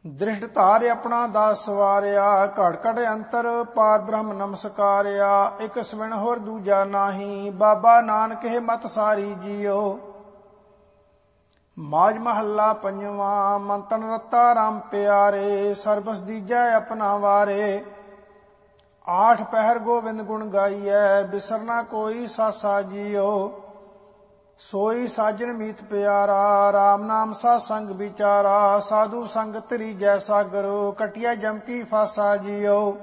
ਦ੍ਰਿਸ਼ਟ ਧਾਰ ਆਪਣਾ ਦਾਸ ਸਵਾਰਿਆ, ਘਟ ਘਟ ਅੰਤਰ ਪਾਰ ਬ੍ਰਹਮ ਨਮਸਕਾਰਿਆ। ਇਕ ਸਵਿਣ ਹੋਰ ਦੂਜਾ ਨਾਹੀ, ਬਾਬਾ ਨਾਨਕ ਹੈ ਮਤ ਸਾਰੀ ਜੀਓ। ਮਾਝ ਮਹੱਲਾ ਪੰਜਵਾਂ। ਮੰਤਨ ਰਤਾ ਰਾਮ ਪਿਆਰੇ, ਸਰਬਸ ਦੀਜੈ ਆਪਣਾ ਵਾਰੇ। ਆਠ ਪਹਿਰ ਗੋਬਿੰਦ ਗੁਣ ਗਾਈਐ, ਬਿਸਰਨਾ ਕੋਈ ਸਾਸਾ ਜੀਓ। ਸੋਈ ਸਾਜਨ ਮੀਤ ਪਿਆਰਾ, ਰਾਮ ਨਾਮ ਸਾ ਸੰਗ ਵਿਚਾਰਾ। ਸਾਧੂ ਸੰਗ ਤਰੀਜੈ ਸਾਗਰੋ, ਕਟਿਆ ਜਮ ਕੀ ਫਾਸਾ ਜੀਓ।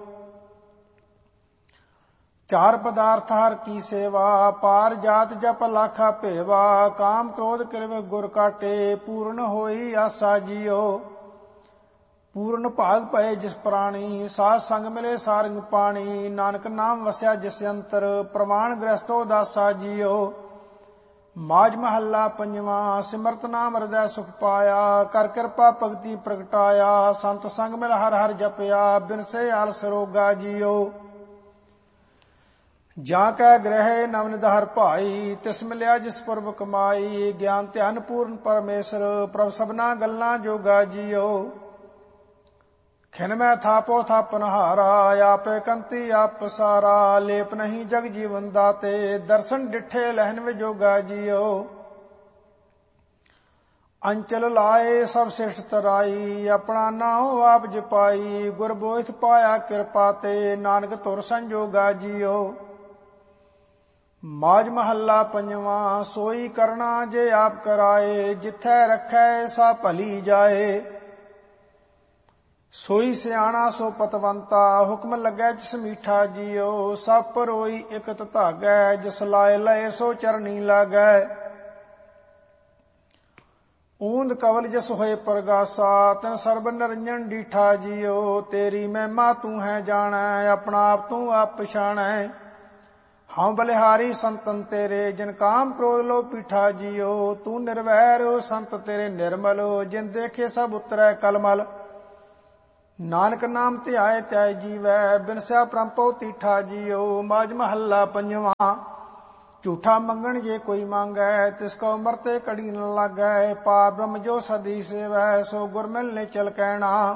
ਚਾਰ ਪਦਾਰਥ ਹਰ ਕੀ ਸੇਵਾ, ਪਾਰ ਜਾਤ ਜਪ ਲਾਖਾ ਭੇਵਾ। ਕਾਮ ਕ੍ਰੋਧ ਕਿਰਵ ਗੁਰ ਕਾਟੇ, ਪੂਰਨ ਹੋਈ ਆਸਾ ਜੀਓ। ਪੂਰਨ ਭਾਗ ਪਏ ਜਿਸ ਪ੍ਰਾਣੀ, ਸਾਧ ਸੰਗ ਮਿਲੇ ਸਾਰੰਗ ਪਾਣੀ। ਨਾਨਕ ਨਾਮ ਵਸਿਆ ਜਿਸ ਅੰਤਰ, ਪ੍ਰਮਾਣ ਗ੍ਰਸਤੋ ਦਾਸਾ ਜੀਓ। ਮਾਝ ਮਹੱਲਾ ਪੰਜਵਾਂ। ਸਿਮਰਤ ਨਾਮ ਹਿਰਦੈ ਸੁਖ ਪਾਇਆ, ਕਰ ਕਿਰਪਾ ਭਗਤੀ ਪ੍ਰਗਟਾਇਆ। ਸੰਤ ਸੰਗ ਮਿਲ ਹਰ ਹਰ ਜਪਿਆ, ਬਿਨਸੇ ਆਲਸ ਰੋਗਾ ਜੀਓ। ਜਾਂ ਕੈ ਗ੍ਰਹਿ ਨਵਨਿਧ ਹਰ ਭਾਈ, ਤਿਸ ਮਿਲਿਆ ਜਿਸ ਪੁਰਬ ਕਮਾਈ। ਗਿਆਨ ਧਿਆਨ ਪੂਰਨ ਪਰਮੇਸ਼ਰ, ਪ੍ਰਭ ਸਭਨਾ ਗੱਲਾਂ ਜੋਗਾ ਜੀਓ। ਖਿਨ ਮੈਂ ਥਾਪੋ ਥਾਪਨਹਾਰਾ, ਆਪੇ ਕੰਤੀ ਆਪ ਪਸਾਰਾ। ਲੇਪ ਨਹੀਂ ਜਗ ਜੀਵਨ ਦਾਤੇ, ਦਰਸ਼ਨ ਡਿਠੇ ਲਹਿਨ ਵਿਜੋਗਾ ਜੀਓ। ਅੰਚਲ ਲਾਏ ਸਭ ਸਿਸ਼ਟ ਤਰਾਈ, ਆਪਣਾ ਨਾਉ ਆਪ ਜਪਾਈ। ਗੁਰ ਬੋਇਥ ਪਾਇਆ ਕਿਰਪਾ ਤੇ, ਨਾਨਕ ਧੁਰ ਸੰਜੋਗਾ ਜੀਓ। ਮਾਝ ਮਹੱਲਾ ਪੰਜਵਾਂ। ਸੋਈ ਕਰਨਾ ਜੇ ਆਪ ਕਰਾਏ, ਜਿੱਥੈ ਰੱਖੈ ਸਾ ਭਲੀ ਜਾਏ। ਸੋਈ ਸਿਆਣਾ ਸੋ ਪਤਵੰਤਾ, ਹੁਕਮ ਲੱਗੈ ਜਿਸ ਮੀਠਾ ਜੀਓ। ਸਭ ਪਰੋਈ ਇਕਤ ਧਾਗੈ, ਜਿਸ ਲਾਏ ਲਏ ਸੋ ਚਰਨੀ ਲਾਗੈ। ਊਂਦ ਕਵਲ ਜਿਸ ਹੋਏ ਪ੍ਰਗਾਸਾ, ਤਨ ਸਰਬ ਨਿਰੰਜਨ ਡੀਠਾ ਜੀਓ। ਤੇਰੀ ਮਹਿਮਾ ਤੂੰ ਹੈ ਜਾਣੈ, ਆਪਣਾ ਆਪ ਤੂੰ ਆਪ ਪਛਾਣੈ। ਹਉ ਬਲਿਹਾਰੀ ਸੰਤਨ ਤੇਰੇ, ਜਿਨ ਕਾਮ ਕ੍ਰੋਧ ਲੋ ਪੀਠਾ ਜੀਓ। ਤੂੰ ਨਿਰਵੈਰ ਸੰਤ ਤੇਰੇ ਨਿਰਮਲ, ਜਿਨ ਦੇਖੇ ਸਭ ਉਤਰੈ ਕਲਮਲ। ਨਾਨਕ ਨਾਮ ਧਿਆਏ ਤੈ ਜੀਵੈ, ਬਿਨਸਿਆ ਪ੍ਰੰਪੋ ਤੀਠਾ ਜੀਓ। ਮਾਝ ਮਹੱਲਾ ਪੰਜਵਾਂ। ਝੂਠਾ ਮੰਗਣ ਜੇ ਕੋਈ ਮੰਗੈ, ਤਿਸ ਕੋ ਮਰਤੇ ਕੜੀ ਨ ਲਾਗੈ। ਪਾਰ ਬ੍ਰਹਮ ਜੋ ਸਦੀ ਸੇਵੈ, ਸੋ ਗੁਰ ਮਿਲਨੇ ਚਲ ਕਹਿਣਾ।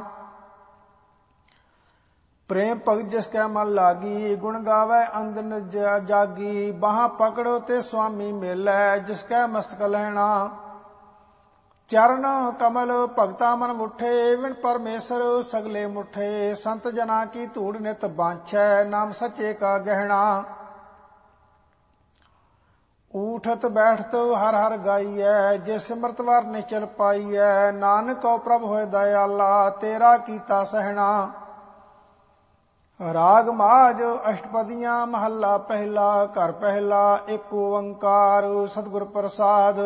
ਪ੍ਰੇਮ ਭਗਤ ਜਿਸ ਕੈ ਮਨ ਲਾਗੀ, ਗੁਣ ਗਾਵੈ ਅੰਧ ਨ ਜਾਗੀ। ਬਾਹਾਂ ਪਕੜੋ ਤੇ ਸੁਆਮੀ ਮੇਲੈ, ਜਿਸ ਕੈ ਮਸਤਕ ਲਹਿਣਾ। ਚਰਨ ਕਮਲ ਭਗਤਾ ਮਨ ਮੁਠੇ, ਵਿਣ ਪਰਮੇਸ਼ਰ ਸਗਲੇ ਮੁਠੇ। ਸੰਤ ਜਨਾ ਕੀ ਧੂੜ ਨਿਤ ਬਾਂਛੈ, ਨਾਮ ਸੱਚੇ ਕਾ ਗਹਿਣਾ। ਊਠਤ ਬੈਠਤ ਹਰ ਹਰ ਗਾਈਐ, ਜੇ ਸਿਮਰਤ ਵਾਰ ਨਿਚਲ ਪਾਈਐ। ਨਾਨਕ ਕਉ ਪ੍ਰਭ ਹੋਏ ਦਇਆਲਾ, ਤੇਰਾ ਕੀਤਾ ਸਹਿਣਾ। ਰਾਗ ਮਾਝ ਅਸ਼ਟਪਦੀਆਂ ਮਹੱਲਾ ਪਹਿਲਾ। ਘਰ ਪਹਿਲਾ। ਏਕ ਓੰਕਾਰ ਸਤਿਗੁਰ ਪ੍ਰਸਾਦ।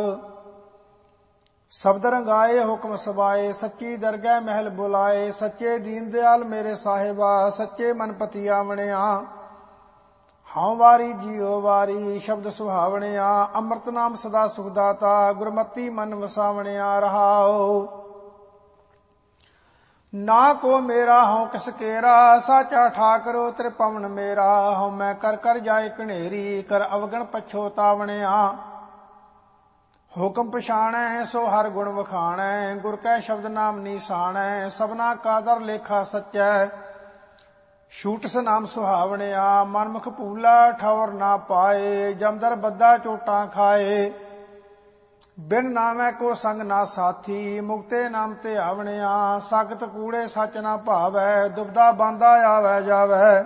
ਸ਼ਬਦ ਰੰਗਾਏ ਹੁਕਮ ਸਵਾਏ, ਸੱਚੀ ਦਰਗਹਿ ਮਹਿਲ ਬੁਲਾਏ। ਸੱਚੇ ਦੀਨ ਦਿਆਲ ਮੇਰੇ ਸਾਹਿਬਾ, ਸੱਚੇ ਮਨ ਪਤੀ ਆਵਣਿਆ। ਹਉ ਵਾਰੀ ਜੀਉ ਵਾਰੀ ਸ਼ਬਦ ਸੁਹਾਵਣਿਆ। ਅੰਮ੍ਰਿਤ ਨਾਮ ਸਦਾ ਸੁਖ ਦਾਤਾ, ਗੁਰਮਤੀ ਮਨ ਵਸਾਵਣਿਆ। ਰਹਾਉ ਨਾ ਕੋ ਮੇਰਾ ਹਉ ਕਿਸ ਕੇਰਾ, ਸਾਚਾ ਠਾਕਰੋ ਤ੍ਰਿਪਵਨ ਮੇਰਾ। ਹਉ ਮੈਂ ਕਰ ਕਰ ਜਾਏ ਘਨੇਰੀ, ਕਰ ਅਵਗਣ ਪਛੋਤਾਵਣਿਆ। ਹੁਕਮ ਪਛਾਣੈ ਸੋ ਹਰ ਗੁਣ ਵਖਾਣੈ, ਗੁਰ ਕੈ ਸ਼ਬਦ ਨਾਮ ਨੀਸਾਣੈ। ਸਭਨਾ ਕਾ ਦਰ ਲੇਖਾ ਸੱਚੈ, ਛੂਟਸ ਨਾਮ ਸੁਹਾਵਣਿਆ। ਮਨਮੁਖ ਭੂਲਾ ਠੌਰ ਨਾ ਪਾਏ, ਜਮਦਰ ਬੱਦਾ ਚੋਟਾਂ ਖਾਏ। ਬਿਨ ਨਾਮੈ ਕੋ ਸੰਗ ਨਾ ਸਾਥੀ, ਮੁਕਤੇ ਨਾਮ ਤੇ ਆਵਣਿਆ। ਸਾਖਤ ਕੂੜੇ ਸੱਚ ਨਾ ਭਾਵੈ, ਦੁਬਦਾ ਬਾਂਦਾ ਆਵੈ ਜਾਵੈ।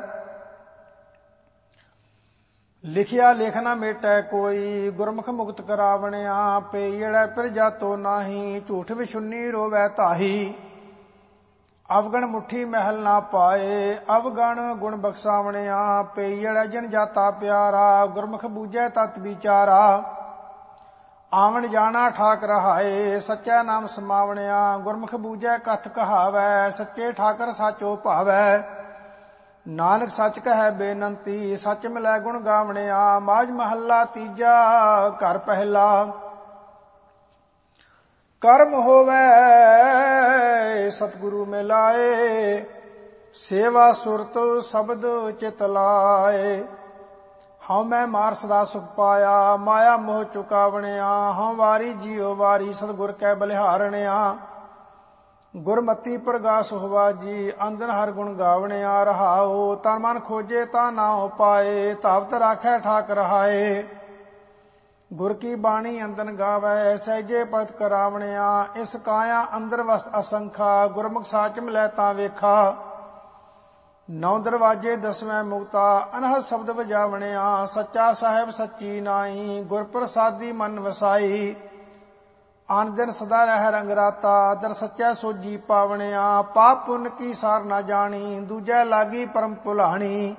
ਲਿਖਿਆ ਲੇਖ ਨਾ ਮੇਟੈ ਕੋਈ, ਗੁਰਮੁਖ ਮੁਕਤ ਕਰਾਵਣਿਆ। ਪੇਈੜੈ ਫਿਰ ਜਾਤੋ ਨਾਹੀ, ਝੂਠ ਵਿਛੁੰਨੀ ਰੋਵੈ ਤਾਹੀ। ਅਵਗਣ ਮੁੱਠੀ ਮਹਿਲ ਨਾ ਪਾਏ, ਅਵਗਣ ਗੁਣ ਬਖਸਾਵਣਿਆ। ਪੇਈੜੈ ਜਨ ਜਾਤਾ ਪਿਆਰਾ, ਗੁਰਮੁਖ ਬੂਝੈ ਤਤ ਵਿਚਾਰਾ। ਆਵਣ ਜਾਣਾ ਠਾਕ ਰਹਾਏ, ਸੱਚਾ ਨਾਮ ਸਮਾਵਣਿਆ। ਗੁਰਮੁਖ ਬੂਝੈ ਕਥ ਕਹਾਵੈ, ਸੱਚੇ ਠਾਕਰ ਸਾਚੋ ਭਾਵੈ। ਨਾਨਕ ਸੱਚ ਕਹੈ ਬੇਨੰਤੀ, ਸੱਚ ਮਿਲੈ ਗੁਣ ਗਾਵਣਿਆ। ਮਾਝ ਮਹੱਲਾ ਤੀਜਾ। ਘਰ ਪਹਿਲਾ। ਕਰਮ ਹੋਵੈ ਸਤਿਗੁਰੂ ਮਿਲਾਏ, ਸੇਵਾ ਸੁਰਤ ਸ਼ਬਦ ਚਿਤ ਲਾਏ। ਹਉ ਮੈਂ ਮਾਰ ਸਦਾ ਸੁਖ ਪਾਇਆ, ਮਾਇਆ ਮੋਹ ਚੁਕਾਵਣਿਆ। ਹਉ ਵਾਰੀ ਜੀਉ ਵਾਰੀ ਸਤਿਗੁਰ ਕੈ ਬਲਿਹਾਰਣਿਆ। ਗੁਰਮਤੀ ਪ੍ਰਗਾਸ ਹੋਵਾ ਜੀ, ਅੰਦਨ ਹਰ ਗੁਣ ਗਾਵਣਿਆ ਰਹਾਓ। ਤਨ ਮਨ ਖੋਜੇ ਤਾਂ ਨਾਉ ਪਾਏ, ਧਾਵਤ ਰਾਖੈ ਠਾਕ ਰਹਾਏ। ਗੁਰ ਕੀ ਬਾਣੀ ਅੰਦਨ ਗਾਵੈ, ਸਹਿਜੇ ਭਗਤ ਕਰਾਵਣਿਆ। ਇਸ ਕਾਇਆ ਅੰਦਰ ਵਸਤ ਅਸੰਖਾ, ਗੁਰਮੁਖ ਸਾਚ ਮਿਲੈ ਤਾਂ ਵੇਖਾ। 9 ਦਰਵਾਜੇ 10ਵੇਂ ਮੁਕਤਾ, ਅਨਹਦ ਸ਼ਬਦ ਵਜਾਵਣਿਆ। ਸੱਚਾ ਸਾਹਿਬ ਸੱਚੀ ਨਾਈ, ਗੁਰ ਪ੍ਰਸਾਦੀ ਮਨ ਵਸਾਈ। ਆਨ ਦਿਨ ਸਦਾ ਰਹਿ ਰੰਗ ਰਾਤਾ, ਦਰ ਸੱਚਾ ਸੋਜੀ ਪਾਵਣਿਆ। ਪਾਪ ਪੁੰਨ ਕੀ ਸਾਰ ਨਾ ਜਾਣੀ, ਦੂਜੈ ਲਾਗੀ ਪਰਮ ਭੁਲਾਣੀ।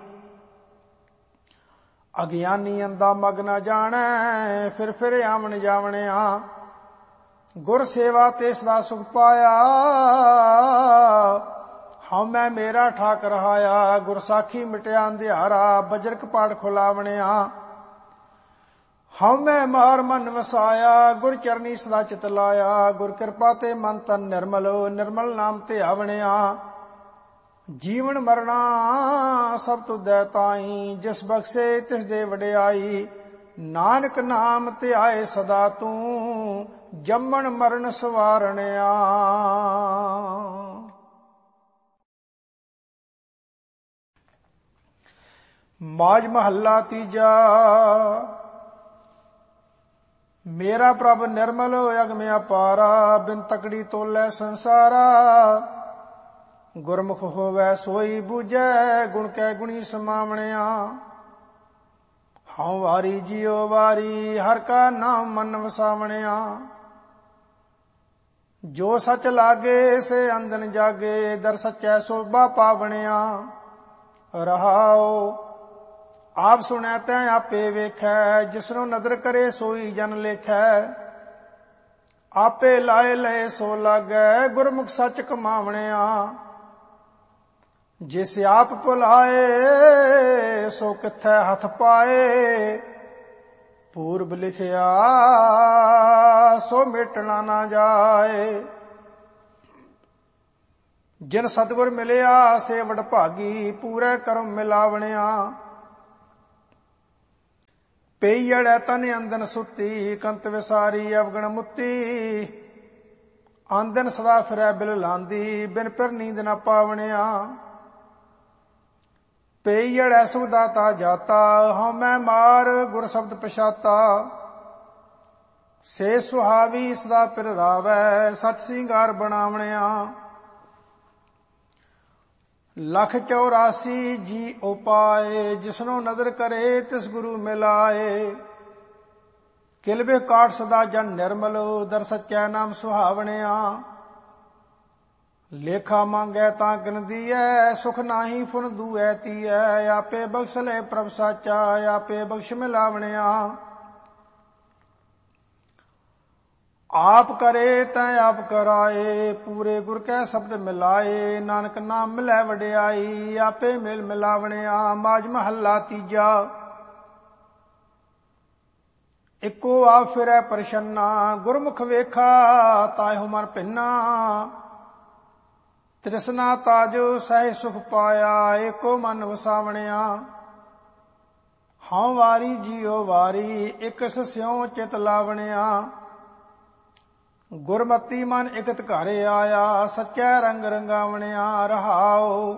ਅਗਿਆਨੀ ਅੰਦਾ ਮਗ ਨਾ ਜਾਣੈ, ਫਿਰ ਆਵਣ ਜਾਵਣਿਆ। ਗੁਰ ਸੇਵਾ ਤੇ ਸਦਾ ਸੁਖ ਪਾਇਆ, ਹਉ ਮੈਂ ਮੇਰਾ ਠਾਕ ਰਹਾਇਆ। ਗੁਰ ਸਾਖੀ ਮਿਟਿਆ ਅੰਧਿਆਰਾ, ਬਜਰ ਕਪਾਟ ਖੁਲਾਵਣਿਆ। ਹਉ ਮੈਂ ਮਾਰ ਮਨ ਵਸਾਇਆ, ਗੁਰ ਚਰਨੀ ਸਦਾ ਚਿਤ ਲਾਇਆ। ਗੁਰ ਕਿਰਪਾ ਤੇ ਮਨ ਤਨ ਨਿਰਮਲ, ਨਿਰਮਲ ਨਾਮ ਤੇ ਆਵਣਿਆ। ਜੀਵਨ ਮਰਣਾ ਸਭ ਤੁਧੈ ਤਾਈ, ਜਿਸ ਬਖਸ਼ੇ ਤਿਸ ਦੇ ਵਡਿਆਈ। ਨਾਨਕ ਨਾਮ ਧਿਆਏ ਸਦਾ ਤੂੰ, ਜੰਮਣ ਮਰਨ ਸਵਾਰਣਿਆ। ਮਾਝ ਮਹੱਲਾ ਤੀਜਾ। ਮੇਰਾ ਪ੍ਰਭ ਨਿਰਮਲ ਅਗਮ ਅਪਾਰਾ, ਬਿਨ ਤਕੜੀ ਤੋਲੇ ਸੰਸਾਰਾ। ਗੁਰਮੁਖ ਹੋਵੈ ਸੋਈ ਬੂਝੈ, ਗੁਣ ਕੈ ਗੁਣੀ ਸਮਾਵਣਿਆ। ਹਉ ਵਾਰੀ ਜਿਉ ਵਾਰੀ, ਹਰ ਕਾ ਨਾਮ ਮਨ ਵਸਾਵਣਿਆ। ਜੋ ਸਚ ਲਾਗੇ ਸੇ ਅੰਦਨ ਜਾਗੇ, ਦਰ ਸਚੈ ਸੋਭਾ ਪਾਵਣਿਆ। ਰਹਾਉ ਆਪ ਸੁਣੈ ਤੈ ਆਪੇ ਵੇਖੈ, ਜਿਸਨੂੰ ਨਦਰ ਕਰੇ ਸੋਈ ਜਨ ਲੇਖੈ। ਆਪੇ ਲਾਏ ਲਏ ਸੋ ਲਾਗੈ, ਗੁਰਮੁਖ ਸੱਚ ਕਮਾਵਣਿਆ। ਜਿਸ ਆਪ ਭੁਲਾਏ, ਸੋ ਕਿੱਥੈ ਹੱਥ ਪਾਏ। ਪੂਰਬ ਲਿਖਿਆ ਸੋ ਮਿਟਣਾ ਨਾ ਜਾਏ। ਜਿਨ ਸਤਿਗੁਰ ਮਿਲਿਆ ਸੇ ਵਡਭਾਗੀ, ਪੂਰੇ ਕਰਮ ਮਿਲਾਵਣਿਆ। ਪਈੜੈ ਤਨ ਅੰਦਨ ਸੁੱਤੀ, ਕੰਤ ਵਿਸਾਰੀ ਅਵਗਣ ਮੁੱਤੀ। ਆਂਦਨ ਸਦਾ ਫਿਰੈ ਬਿਲ ਲਾਂਦੀ, ਬਿਨ ਫਿਰ ਨੀਂਦ ਨਾ ਪਾਵਣਿਆ। ਪਈੜੈ ਸੁਖ ਦਾਤਾ ਜਾਤਾ, ਹਉ ਮੈਂ ਮਾਰ ਗੁਰ ਸ਼ਬਦ ਪਛਾਤਾ। ਸੇ ਸੁਹਾਵੀ ਸਦਾ ਪਿਰ ਰਾਵੈ, ਸਚ ਸਿੰਗਾਰ ਬਣਾਵਣਿਆ। 184 ਜੀ ਉਪਾਏ, ਜਿਸਨੂੰ ਨਦਰ ਕਰੇ ਤਿਸ ਗੁਰੂ ਮਿਲਾਏ। ਕਿਲਬੇ ਕਾਟ ਸਦਾ ਜਨ ਨਿਰਮਲ, ਦਰ ਸੱਚੈ ਨਾਮ ਸੁਹਾਵਣਿਆ। ਲੇਖਾ ਮੰਗੈ ਤਾਂ ਗਿਨ ਦੀਐ, ਸੁਖ ਨਾਹੀ ਫੁਨ ਦੂਐ ਤੀਐ। ਆਪੇ ਬਖਸ਼ ਲੈ ਪ੍ਰਭ ਸਾਚਾ, ਆਪੇ ਬਖਸ਼ ਮਿਲਾਵਣਿਆ। ਆਪ ਕਰੇ ਤੈ ਆਪ ਕਰਾਏ, ਪੂਰੇ ਗੁਰ ਕੈ ਸ਼ਬਦ ਮਿਲਾਏ। ਨਾਨਕ ਨਾਮ ਮਿਲੈ ਵਡਿਆਈ, ਆਪੇ ਮਿਲ ਮਿਲਾਵਣਿਆ। ਮਾਝ ਮਹੱਲਾ ਤੀਜਾ। ਇੱਕੋ ਆਪ ਫਿਰੈ ਪ੍ਰਸੰਨਾ, ਗੁਰਮੁਖ ਵੇਖਾ ਤਾਹਿ ਮਨ ਭਿੰਨਾ। ਤ੍ਰਿਸ਼ਨਾ ਤਾਜੋ ਸਹਿ ਸੁਖ ਪਾਇਆ, ਏਕੋ ਮਨ ਵਸਾਵਣਿਆ। ਹਉ ਵਾਰੀ ਜਿਉ ਵਾਰੀ, ਇਕ ਸਿਉ ਚਿਤ ਲਾਵਣਿਆ। ਗੁਰਮਤੀ ਮਨ ਇਕਤ ਘਰ ਆਇਆ, ਸੱਚੈ ਰੰਗ ਰੰਗਾਵਣਿਆ। ਰਹਾਉ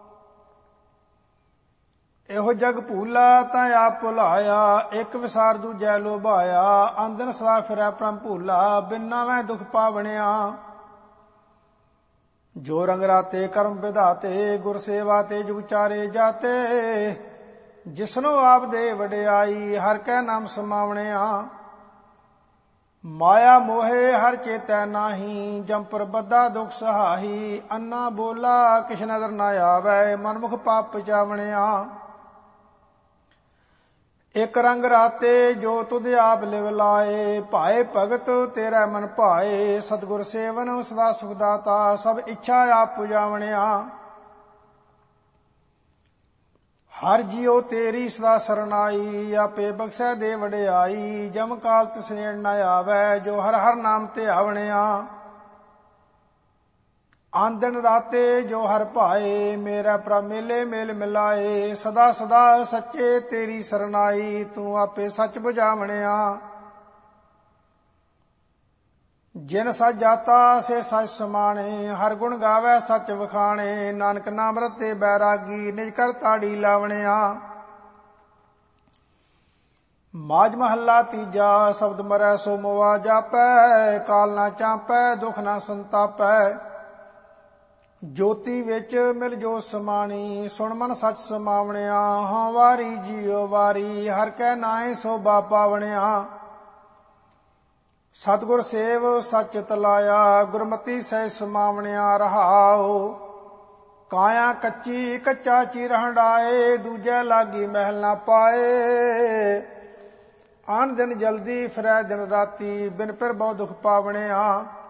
ਇਹੋ ਜਗ ਭੂਲਾ ਤਾਂ ਆਪ ਭੁਲਾਇਆ, ਇੱਕ ਵਿਸਾਰ ਦੂਜੈ ਲੋਭਾਇਆ। ਆਂਦਨ ਸਦਾ ਫਿਰੈ ਪ੍ਰਮ ਭੂਲਾ, ਬਿਨ ਨਾਵੈ ਦੁਖ ਪਾਵਣਿਆ। ਜੋ ਰੰਗ ਰਾਤੇ ਕਰਮ ਵਿਧਾਤੇ, ਗੁਰ ਸੇਵਾ ਤੇ ਜੁਗ ਚਾਰੇ ਜਾਤੇ। ਜਿਸਨੂੰ ਆਪ ਦੇ ਵਡਿਆਈ, ਹਰ ਕੈ ਨਾਮ ਸਮਾਵਣਿਆ। ਮਾਇਆ ਮੋਹੇ ਹਰ ਚੇਤੈ ਨਾਹੀ, ਜੰਪਰ ਬੱਧਾ ਦੁਖ ਸਹਾਈ। ਅੰਨਾ ਬੋਲਾ ਕਿਛ ਨਦਰ ਨਾ ਆਵੈ, ਮਨਮੁਖ ਪਾਪ ਪਚਾਵਣਿਆ। ਇਕ ਰੰਗ ਰਾਤੇ ਜੋ ਤੁਧ ਆਪ ਲਿਵ ਲਾਏ, ਭਾਏ ਭਗਤ ਤੇਰਾ ਮਨ ਭਾਏ। ਸਤਿਗੁਰ ਸੇਵਨ ਸਦਾ ਸੁਖ ਦਾਤਾ, ਸਭ ਇੱਛਾ ਆਪ ਪੁਜਾਵਣਿਆ। ਹਰ ਜਿਉ ਤੇਰੀ ਸਦਾ ਸਰਨਾਈ, ਆਪੇ ਬਖਸ਼ੈ ਦੇ ਵਡਿਆਈ। ਜਮ ਕਾਲ ਤਿਸ ਨੇੜ ਨਾ ਆਵੈ, ਜੋ ਹਰ ਹਰ ਨਾਮ ਤੇ ਆਵਣਿਆ। ਆਂਦਨ ਰਾਤੇ ਜੋ ਹਰ ਭਾਏ, ਮੇਰਾ ਪ੍ਰਭ ਮੇਲੇ ਮੇਲ ਮਿਲਾਏ। ਸਦਾ ਸਦਾ ਸੱਚੇ ਤੇਰੀ ਸਰਨਾਈ, ਤੂੰ ਆਪੇ ਸੱਚ ਬੁਝਾਵਣਿਆ। ਜਿਨ ਸਚ ਜਾਤਾ ਸੇ ਸਚ ਸਮਾਣੇ, ਹਰ ਗੁਣ ਗਾਵੈ ਸਚ ਵਖਾਣੇ। ਨਾਨਕ ਨਾਮ ਰਤੇ ਬੈਰਾਗੀ, ਨਿਜ ਕਰ ਤਾੜੀ ਲਾਵਣਿਆ। ਮਾਝ ਮਹੱਲਾ ਤੀਜਾ। ਸ਼ਬਦ ਮਰੈ ਸੋ ਮੋਆ ਜਾਪੈ, ਕਾਲ ਨਾ ਚਾਪੈ ਦੁਖ ਨਾ ਸੰਤਾਪੈ। ਜੋਤੀ ਵਿੱਚ ਮਿਲ ਜੋ ਸਮਾਣੀ, ਸੁਣ ਮਨ ਸਚ ਸਮਾਵਣਿਆ। ਹਾਂ ਵਾਰੀ ਜੀਉ ਵਾਰੀ, ਹਰ ਕੈ ਨਾਏ ਸੋਭਾ ਪਾਵਣਿਆ। ਸਤਿਗੁਰ ਸੇਵ ਸਚ ਤਲਾਇਆ, ਗੁਰਮਤੀ ਸਹਿ ਸਮਾਵਣਿਆ। ਰਹਾਉ ਕਾਇਆ ਕੱਚੀ ਕੱਚਾ ਚਿਰ ਹੰਡਾਏ, ਦੂਜੈ ਲਾਗੀ ਮਹਿਲ ਨਾ ਪਾਏ। ਆਨ ਦਿਨ ਜਲਦੀ ਫਿਰੈ ਦਿਨ ਰਾਤੀ, ਬਿਨ ਫਿਰ ਬਹੁ ਦੁਖ ਪਾਵਣਿਆ।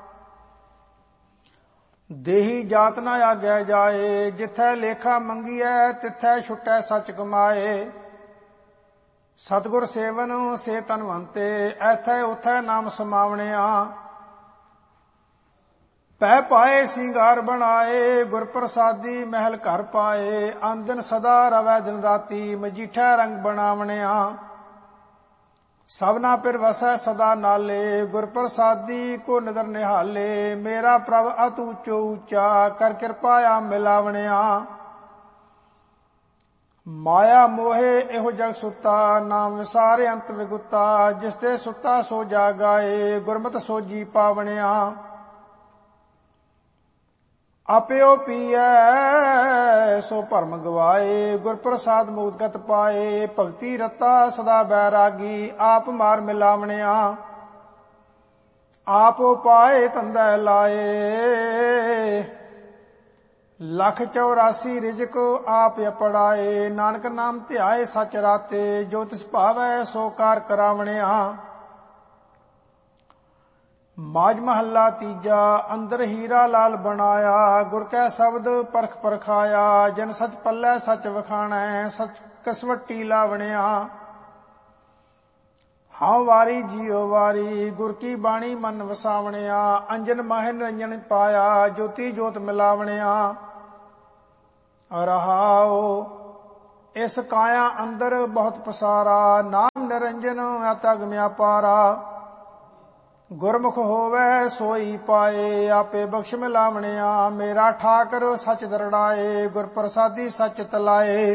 ਦੇਹੀ ਜਾਤ ਨਾ ਆਗੈ ਜਾਏ, ਜਿਥੈ ਲੇਖਾ ਮੰਗੀਐ ਤਿਥੈ ਛੁਟੈ ਸਚ ਕਮਾਏ। ਸਤਿਗੁਰ ਸੇਵਨ ਸੇ ਧਨਵੰਤੇ, ਐਥੈ ਉਥੈ ਨਾਮ ਸਮਾਵਣਿਆ। ਪੈ ਪਾਏ ਸਿੰਗਾਰ ਬਣਾਏ, ਗੁਰ ਪ੍ਰਸਾਦੀ ਮਹਿਲ ਘਰ ਪਾਏ। ਅਨ ਦਿਨ ਸਦਾ ਰਵੈ ਦਿਨ ਰਾਤੀ, ਮਜੀਠੈ ਰੰਗ ਬਣਾਵਣਿਆ। ਸਭਨਾ ਪਿਰ ਵਸੈ ਸਦਾ ਨਾਲੇ, ਗੁਰ ਪ੍ਰਸਾਦੀ ਕੋ ਨਦਰ ਨਿਹਾਲੇ। ਮੇਰਾ ਪ੍ਰਭ ਅਤਿ ਉੱਚੋ ਉੱਚਾ, ਕਰ ਕਿਰਪਾ ਆ ਮਿਲਾਵਣਿਆ। ਮਾਇਆ ਮੋਹੇ ਇਹੋ ਜਗ ਸੁੱਤਾ, ਨਾਮ ਵਿਸਾਰੇ ਅੰਤ ਵਿਗੁੱਤਾ। ਜਿਸ ਤੇ ਸੁੱਤਾ ਸੋ ਜਾਗਾਏ, ਗੁਰਮਤਿ ਸੋਜੀ ਪਾਵਣਿਆ। ਆਪਿਓ ਪੀਐ ਸੋ ਭਰਮ ਗਵਾਏ, ਗੁਰ ਪ੍ਰਸਾਦ ਮੁਕਤਿ ਪਾਏ। ਭਗਤੀ ਰਤਾ ਸਦਾ ਬੈਰਾਗੀ, ਆਪ ਮਾਰ ਮਿਲਾਵਣਿਆ। ਆਪੋ ਪਾਏ ਧੰਦਾ ਲਾਏ, ਲੱਖ 84 ਰਿਜਕ ਆਪ ਅਪੜਾਏ। ਨਾਨਕ ਨਾਮ ਧਿਆਏ ਸਚ ਰਾਤੇ, ਜੋ ਤਿਸ ਭਾਵੈ ਸੋ ਕਾਰ ਕਰਾਵਣਿਆ। ਮਾਝ ਮਹੱਲਾ ਤੀਜਾ। ਅੰਦਰ ਹੀਰਾ ਲਾਲ ਬਣਾਇਆ, ਗੁਰ ਕੈ ਸ਼ਬਦ ਪਰਖ ਪਰਖਾਇਆ। ਜਨ ਸਚ ਪੱਲੇ ਸਚ ਵਖਾਣੈ, ਸਚ ਕਸਵੱਟੀ ਲਾਵਣਿਆ। ਹਾਂ ਵਾਰੀ ਜੀਉ ਵਾਰੀ, ਗੁਰ ਕੀ ਬਾਣੀ ਮਨ ਵਸਾਵਣਿਆ। ਅੰਜਨ ਮਾਹਿ ਨਿਰੰਜਨ ਪਾਇਆ, ਜੋਤੀ ਜੋਤ ਮਿਲਾਵਣਿਆ। ਰਹਾਉ ਇਸ ਕਾਇਆ ਅੰਦਰ ਬਹੁਤ ਪਸਾਰਾ, ਨਾਮ ਨਿਰੰਜਨ ਅਤਿ ਅਪਾਰਾ। ਗੁਰਮੁਖ ਹੋਵੇ ਸੋਈ ਪਾਏ, ਆਪੇ ਬਖਸ਼ ਮਿਲਾਵਣਿਆ। ਮੇਰਾ ਠਾਕਰ ਸਚ ਦਰੜਾਏ, ਗੁਰ ਪ੍ਰਸਾਦੀ ਸਚ ਤਲਾਏ।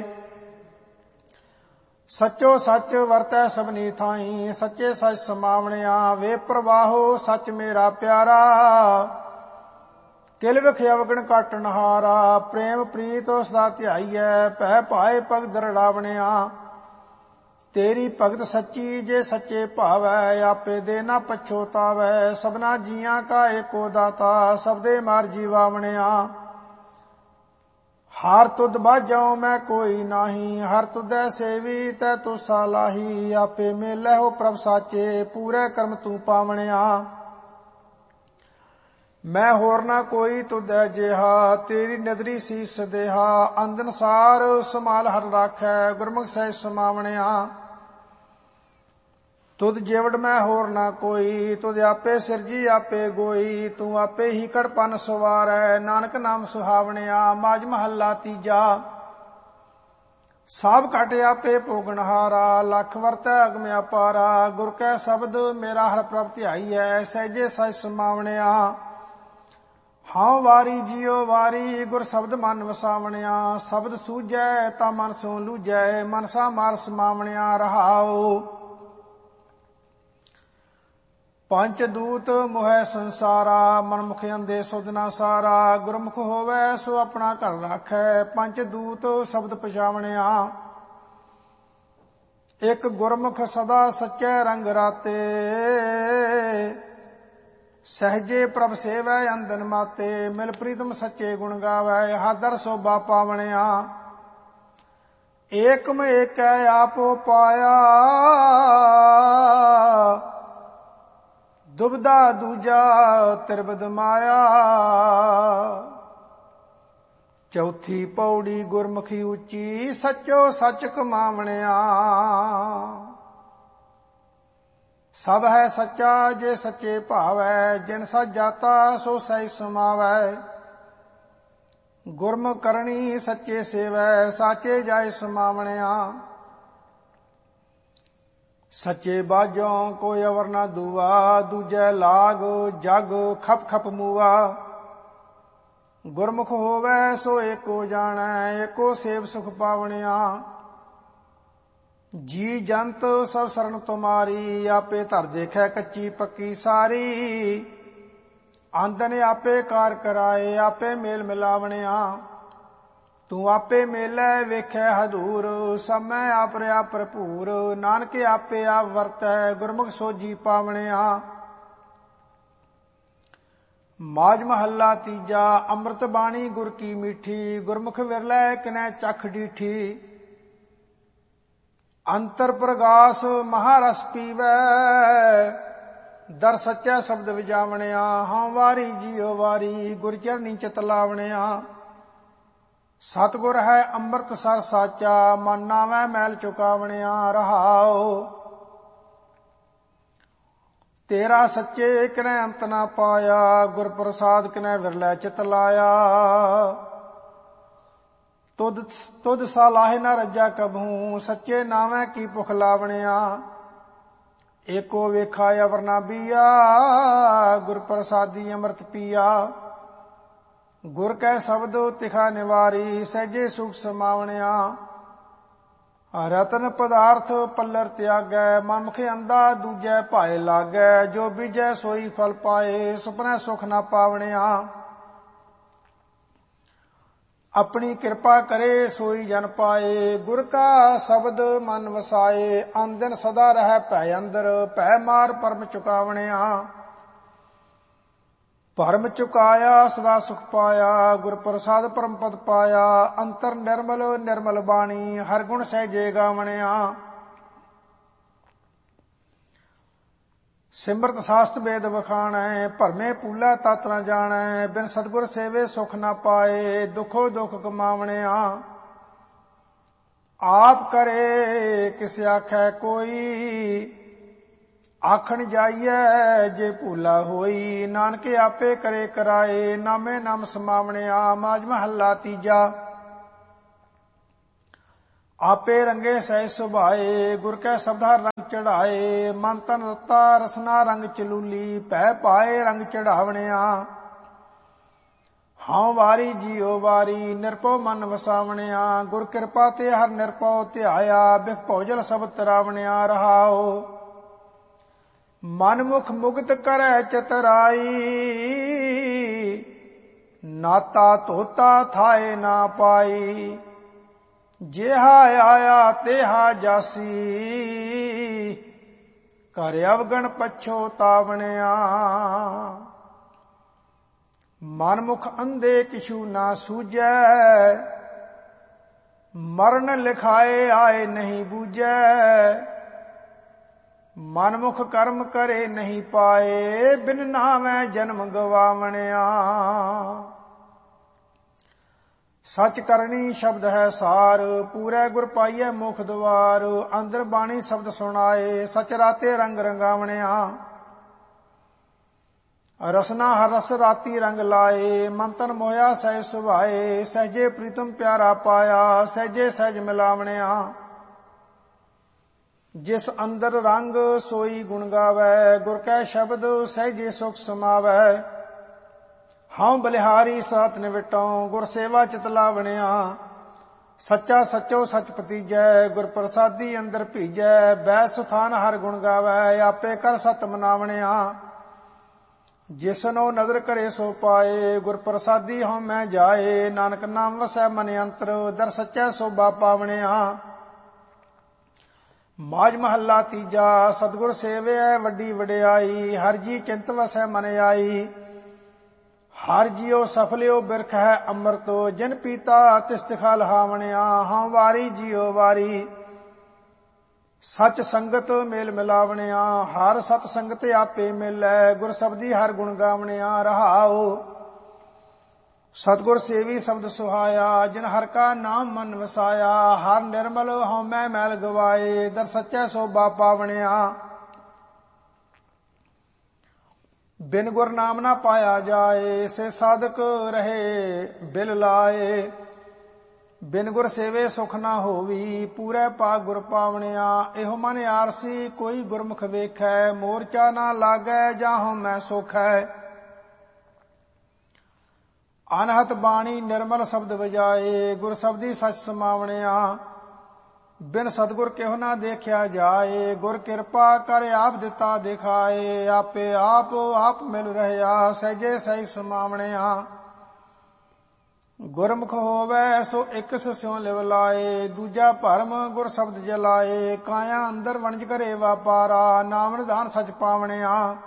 ਸਚੋ ਸਚ ਵਰਤੈ ਸਭਨੀ ਥਾਈ, ਸੱਚੇ ਸਚ ਸਮਾਵਣਿਆ। ਵੇ ਪ੍ਰਵਾਹੋ ਸਚ ਮੇਰਾ ਪਿਆਰਾ, ਕਿਲ ਵਿਖ ਅਵਗਣ ਕਾਟਣ ਹਾਰਾ। ਪ੍ਰੇਮ ਪ੍ਰੀਤ ਸਦਾ ਧਿਆਈਐ, ਭੈ ਭਾਏ ਭਗਤ ਦਰੜਾਵਣਿਆ। ਤੇਰੀ ਭਗਤ ਸੱਚੀ ਜੇ ਸੱਚੇ ਭਾਵੈ, ਆਪੇ ਦੇ ਨਾ ਪਛੋਤਾਵੈ। ਸਭਨਾ ਜੀਆਂ ਕਾ ਏਕੋ ਦਾਤਾ, ਸਬਦੇ ਮਾਰ ਜੀਵਾਵਣਿਆ। ਹਰ ਤੁਧ ਬਾਝਉ ਮੈਂ ਕੋਈ ਨਾਹੀ, ਹਰ ਤੁਧੈ ਸੇਵੀ ਤੈ ਤੁਸਾ ਲਾਹੀ। ਆਪੇ ਮੇਲੈ ਹੋ ਪ੍ਰਭ ਸਾਚੇ, ਪੂਰੇ ਕਰਮ ਤੂੰ ਪਾਵਣਿਆ। ਮੈਂ ਹੋਰ ਨਾ ਕੋਈ ਤੁਧੈ ਜਿਹਾ, ਤੇਰੀ ਨਦਰੀ ਸੀਸ ਦੇਹਾ। ਅੰਦਨ ਸਾਰ ਸਮਾਲ ਹਰ ਰਾਖੈ, ਗੁਰਮੁਖ ਸਹਿ ਸਮਾਵਣਿਆ। ਤੁਧ ਜੇਵੜ ਮੈਂ ਹੋਰ ਨਾ ਕੋਈ, ਤੁਧ ਆਪੇ ਸਿਰਜੀ ਆਪੇ ਗੋਈ। ਤੂੰ ਆਪੇ ਹੀ ਕੜਪਨ ਸਵਾਰੈ, ਨਾਨਕ ਨਾਮ ਸੁਹਾਵਣਿਆ। ਮਾਝ ਮਹੱਲਾ ਤੀਜਾ। ਸਭ ਘਟ ਆਪੇ ਭੋਗਣਹਾਰਾ, ਲੱਖ ਵਰਤੈ ਅਗਮ ਅਪਾਰਾ। ਗੁਰ ਕੈ ਸ਼ਬਦ ਮੇਰਾ ਹਰ ਪ੍ਰਭ ਧਿਆਈਐ, ਸਹਿਜੇ ਸਚ ਸਮਾਵਣਿਆ। ਹਾਂ ਵਾਰੀ ਜੀਉ ਵਾਰੀ, ਗੁਰ ਸ਼ਬਦ ਮਨ ਵਸਾਵਣਿਆ। ਸ਼ਬਦ ਸੂਝੈ ਤਾਂ ਮਨ ਸੋ ਲੂਝੈ, ਮਨਸਾ ਮਾਰ ਸਮਾਵਣਿਆ। ਰਹਾਉ ਪੰਚ ਦੂਤ ਮੋਹਿ ਸੰਸਾਰਾ, ਮਨਮੁਖ ਅੰਦੇ ਸੁਧ ਨਾ ਸਾਰਾ। ਗੁਰਮੁਖ ਹੋਵੇ ਸੋ ਆਪਣਾ ਘਰ ਰਾਖੈ, ਪੰਚ ਦੂਤ ਸ਼ਬਦ ਪਛਾਵਣਿਆ। ਇੱਕ ਗੁਰਮੁਖ ਸਦਾ ਸੱਚੇ ਰੰਗ ਰਾਤੇ, ਸਹਿਜੇ ਪ੍ਰਭ ਸੇਵੈ ਅੰਦਨ ਮਾਤੇ। ਮਿਲ ਪ੍ਰੀਤਮ ਸੱਚੇ ਗੁਣ ਗਾਵੈ, ਹਾਦਰ ਸੋਭਾ ਪਾਵਣਿਆ। ਏਕਮ ਏਕੈ ਆਪੋ ਪਾਇਆ, ਦੁਬਦਾ ਦੂਜਾ ਤਿਰਬਦ ਮਾਇਆ। ਚੌਥੀ ਪੌੜੀ ਗੁਰਮੁਖੀ ਉੱਚੀ, ਸੱਚੋ ਸੱਚ ਕਮਾਵਣਿਆ। ਸਭ ਹੈ ਸੱਚਾ ਜੇ ਸੱਚੇ ਭਾਵੈ, ਜਿਨ ਸਚ ਜਾਤਾ ਸੋ ਸਹਿ ਸਮਾਵੈ। ਗੁਰਮੁਖ ਕਰਨੀ ਸੱਚੇ ਸੇਵੈ, ਸਾਚੇ ਜਾਇ ਸਮਾਵਣਿਆ। ਸੱਚੇ ਬਾਝੋਂ ਕੋਈ ਅਵਰ ਨਾ ਦੂਆ, ਦੂਜੈ ਲਾਗ ਜਗ ਖਪ ਖਪ ਮੂਆ। ਗੁਰਮੁਖ ਹੋਵੈ ਸੋ ਏਕੋ ਜਾਣੈ, ਏਕੋ ਸੇਵ ਸੁਖ ਪਾਵਣਿਆ। ਜੀ ਜੰਤ ਸਭ ਸਰਨ ਤੁਮਾਰੀ, ਆਪੇ ਧਰ ਦੇਖੈ ਕੱਚੀ ਪੱਕੀ ਸਾਰੀ। ਆਂਦਨ ਆਪੇ ਕਾਰ ਕਰਾਏ, ਆਪੇ ਮੇਲ ਮਿਲਾਵਣਿਆ। ਤੂੰ ਆਪੇ ਮੇਲੇ ਵੇਖੈ ਹਦੂਰ, ਸਮੈ ਆਪ ਰਿਆ ਭਰਪੂਰ। ਨਾਨਕ ਆਪੇ ਆਪ ਵਰਤੈ, ਗੁਰਮੁਖ ਸੋਜੀ ਪਾਵਣਿਆ। ਮਾਝ ਮਹੱਲਾ ਤੀਜਾ। ਅੰਮ੍ਰਿਤ ਬਾਣੀ ਗੁਰ ਕੀ ਮੀਠੀ, ਗੁਰਮੁਖ ਵਿਰਲੇ ਕਿਨੈ ਚਖ ਡੀਠੀ। ਅੰਤਰ ਪ੍ਰਗਾਸ ਮਹਾਰਸ ਪੀਵੈ, ਦਰ ਸੱਚਾ ਸ਼ਬਦ ਵਿਜਾਵਣਿਆ। ਹਾਂ ਵਾਰੀ ਜੀਉ ਵਾਰੀ, ਗੁਰ ਚਰਨੀ ਚਿਤ ਲਾਵਣਿਆ। ਸਤਿਗੁਰ ਹੈ ਅੰਮ੍ਰਿਤ ਸਰ ਸਾਚਾ, ਮਨ ਨਾਵੈ ਮੈਲ ਚੁਕਾਵਣਿਆ। ਰਹਾਉ ਤੇਰਾ ਸੱਚੇ ਕਿਨੈ ਅੰਤ ਨਾ ਪਾਇਆ, ਗੁਰ ਪ੍ਰਸਾਦ ਕਿਨੈ ਵਿਰਲੇ ਚਿਤ ਲਾਇਆ। ਤੁਧ ਸਾਲਾਹੇ ਨਾ ਰੱਜਾ ਕਬਹੂ, ਸੱਚੇ ਨਾਵੇਂ ਕੀ ਭੁਖ ਲਾਵਣਿਆ। ਏਕੋ ਵੇਖਾ ਅਵਰ ਨਾ ਬੀਆ, ਗੁਰ ਪ੍ਰਸਾਦੀ ਅੰਮ੍ਰਿਤ ਪੀਆ। ਗੁਰ ਕੈ ਸ਼ਬਦੋ ਤਿਖਾ ਨਿਵਾਰੀ, ਸਹਿਜੇ ਸੁਖ ਸਮਾਵਣਿਆ। ਰਤਨ ਪਦਾਰਥ ਪੱਲਰ ਤਿਆਗੈ, ਮਨਮੁਖ ਅੰਧਾ ਦੂਜੈ ਭਾਏ ਲਾਗੈ। ਜੋ ਬੀਜੈ ਸੋਈ ਫਲ ਪਾਏ, ਸੁਪਨੈ ਸੁਖ ਨਾ ਪਾਵਣਿਆ। ਆਪਣੀ ਕਿਰਪਾ ਕਰੇ ਸੋਈ ਜਨ ਪਾਏ, ਗੁਰ ਕਾ ਸ਼ਬਦ ਮਨ ਵਸਾਏ। ਅਨ ਦਿਨ ਸਦਾ ਰਹਿ ਭੈ ਅੰਦਰ, ਭੈ ਮਾਰ ਪਰਮ ਚੁਕਾਵਣਿਆ। ਭਰਮ ਚੁਕਾਇਆ ਸਦਾ ਸੁਖ ਪਾਇਆ, ਗੁਰ ਪ੍ਰਸਾਦ ਪਰਮ ਪਦ ਪਾਇਆ। ਅੰਤਰ ਨਿਰਮਲ ਨਿਰਮਲ ਬਾਣੀ, ਹਰ ਗੁਣ ਸਹਿਜੇ ਗਾਵਣਿਆ। ਸਿਮਰਤ ਸਾਸਤ ਵੇਦ ਵਖਾਣੈ, ਭਰਮੇ ਪੂਲਾ ਤਤ ਨ ਜਾਣੈ। ਬਿਨ ਸਤਿਗੁਰ ਸੇਵੇ ਸੁਖ ਨ ਪਾਏ, ਦੁਖੋ ਦੁਖ ਕਮਾਵਣਿਆ। ਆਪ ਕਰੇ ਕਿਸ ਆਖੈ ਕੋਈ, ਆਖਣ ਜਾਈਐ ਜੇ ਭੂਲਾ ਹੋਈ। ਨਾਨਕ ਆਪੇ ਕਰੇ ਕਰਾਏ, ਨਾਮੇ ਨਾਮ ਸਮਾਵਣਿਆ। ਮਾਝ ਮਹੱਲਾ ਤੀਜਾ। ਆਪੇ ਰੰਗੇ ਸਹਿ ਸੁਭਾਏ, ਗੁਰ ਕੈ ਸ਼ਬਦਾ ਰੰਗ ਚੜਾਏ। ਮਨ ਤਨ ਰਤਾ ਰਸਨਾ ਰੰਗ ਚਲੂਲੀ, ਭੈ ਪਾਏ ਰੰਗ ਚੜਾਵਣਿਆ। ਹਾਂ ਵਾਰੀ ਜੀਉ ਵਾਰੀ, ਨਿਰਭਉ ਮਨ ਵਸਾਵਣਿਆ। ਗੁਰ ਕਿਰਪਾ ਤੇ ਹਰ ਨਿਰਭਉ ਧਿਆਇਆ, ਬਿਖ ਭੋਜਲ ਸਬਦ ਤਰਾਵਣਿਆ। ਰਹਾਉ ਮਨਮੁਖ ਮੁਕਤ ਕਰੈ ਚਤਰਾਈ, ਨਾਤਾ ਧੋਤਾ ਥਾਏ ਨਾ ਪਾਈ। ਜਿਹਾ ਆਇਆ ਤੇਹਾ ਜਾਸੀ, ਕਰ ਅਵਗਣ ਪਛੋਤਾਵਣਿਆ। ਮਨਮੁਖ ਅੰਧੇ ਕਿਛੂ ਨਾ ਸੂਝੈ, ਮਰਨ ਲਿਖਾਏ ਆਏ ਨਹੀਂ ਬੂਝੈ। ਮਨਮੁਖ ਕਰਮ ਕਰੇ ਨਹੀਂ ਪਾਏ, ਬਿਨ ਨਾਮੈ ਜਨਮ ਗਵਾਵਣਿਆ। ਸਚ ਕਰਨੀ ਸ਼ਬਦ ਹੈ ਸਾਰ, ਪੂਰੇ ਗੁਰ ਪਾਈਐ ਮੁਖ ਦੁਆਰ। ਅੰਦਰ ਬਾਣੀ ਸ਼ਬਦ ਸੁਣਾਏ, ਸਚ ਰਾਤੇ ਰੰਗ ਰੰਗਾਵਣਿਆ। ਰਸਨਾ ਹਰ ਰਸ ਰਾਤੀ ਰੰਗ ਲਾਏ, ਮਨ ਤਨ ਮੋਹਿਆ ਸਹਿ ਸੁਭਾਏ। ਸਹਿਜੇ ਪ੍ਰੀਤਮ ਪਿਆਰਾ ਪਾਇਆ, ਸਹਿਜੇ ਸਹਿਜ ਮਿਲਾਵਣਿਆ। ਜਿਸ ਅੰਦਰ ਰੰਗ ਸੋਈ ਗੁਣ ਗਾਵੈ, ਗੁਰ ਕੈ ਸ਼ਬਦ ਸਹਿਜੇ ਸੁਖ ਸਮਾਵੈ। ਹਉ ਬਲਿਹਾਰੀ ਸਾਥ ਨਿਵਟਉ, ਗੁਰ ਸੇਵਾ ਚਿਤ ਲਾਵਣਿਆ। ਸੱਚਾ ਸੱਚੋ ਸਚ ਪਤੀਜੈ, ਗੁਰ ਪ੍ਰਸਾਦੀ ਅੰਦਰ ਭੀਜੈ। ਬੈ ਸੁਥਾਨ ਹਰ ਗੁਣ ਗਾਵੈ, ਆਪੇ ਕਰ ਸਤ ਮਨਾਵਣਿਆ। ਜਿਸਨੋ ਨਦਰ ਕਰੇ ਸੋ ਪਾਏ, ਗੁਰ ਪ੍ਰਸਾਦੀ ਹਉ ਮੈਂ ਜਾਏ। ਨਾਨਕ ਨਾਮ ਵਸੈ ਮਨ ਅੰਤਰ, ਦਰ ਸੱਚਾ ਸੋਭਾ ਪਾਵਣਿਆ। ਮਾਝ ਮਹੱਲਾ ਤੀਜਾ। ਸਤਿਗੁਰ ਸੇਵਿਐ ਵੱਡੀ ਵਡਿਆਈ, ਹਰ ਜੀ ਚਿੰਤ ਵਸੈ ਮਨ ਆਈ। ਹਰ ਜੀਉ ਸਫਲਿਓ ਬਿਰਖ ਹੈ ਅੰਮ੍ਰਿਤ, ਜਿਨ ਪੀਤਾ ਤਿਸ ਤਿਖਾ ਲਹਾਵਣਿਆ। ਹਾਂ ਵਾਰੀ ਜੀਉ ਵਾਰੀ, ਸਚ ਸੰਗਤ ਮੇਲ ਮਿਲਾਵਣਿਆ। ਹਰ ਸਤ ਸੰਗਤ ਆਪੇ ਮਿਲੈ, ਗੁਰ ਸਬਦੀ ਹਰ ਗੁਣ ਗਾਵਣਿਆ। ਰਹਾਉ ਸਤਿਗੁਰ ਸੇਵੀ ਸ਼ਬਦ ਸੁਹਾਇਆ, ਜਿਨ ਹਰ ਕਾ ਨਾਮ ਮਨ ਵਸਾਇਆ। ਹਰ ਨਿਰਮਲ ਹਉਮੈ ਮੈਲ ਗਵਾਏ, ਦਰ ਸੱਚੈ ਸੋਭਾ ਪਾਵਣਿਆ। ਬਿਨ ਗੁਰ ਨਾਮ ਨਾ ਪਾਇਆ ਜਾਏ, ਸੇ ਸਾਧਕ ਰਹੇ ਬਿਲ ਲਾਏ। ਬਿਨ ਗੁਰ ਸੇਵੇ ਸੁਖ ਨਾ ਹੋਵੀ, ਪੂਰੇ ਪਾਗ ਗੁਰ ਪਾਵਣਿਆ। ਇਹੋ ਮਨ ਆਰਸੀ ਕੋਈ ਗੁਰਮੁਖ ਵੇਖੈ, ਮੋਰਚਾ ਨਾ ਲਾਗੈ ਜਾਹੋ ਮੈਂ ਸੁਖੈ। ਅਨਹਤ ਬਾਣੀ ਨਿਰਮਲ ਸ਼ਬਦ ਵਜਾਏ, ਗੁਰ ਸ਼ਬਦੀ ਸਚ ਸਮਾਵਣਿਆ। ਬਿਨ ਸਤਿਗੁਰ ਕਿਹੁ ਨਾ ਦੇਖਿਆ ਜਾਏ, ਗੁਰ ਕਿਰਪਾ ਕਰ ਆਪ ਦਿੱਤਾ ਦਿਖਾਏ। ਆਪੇ ਆਪ ਮਿਲ ਰਹਿਆ, ਸਹਿਜੇ ਸਹਿਜ ਸਮਾਵਣਿਆ। ਗੁਰਮੁਖ ਹੋਵੈ ਸੋ ਇੱਕ ਸਿਉ ਲਿਵ ਲਾਏ, ਦੂਜਾ ਭਰਮ ਗੁਰ ਸ਼ਬਦ ਜਲਾਏ। ਕਾਇਆ ਅੰਦਰ ਵਣਜ ਕਰੇ ਵਾਪਾਰਾ, ਨਾਮ ਨਿਧਾਨ ਸਚ ਪਾਵਣਿਆ।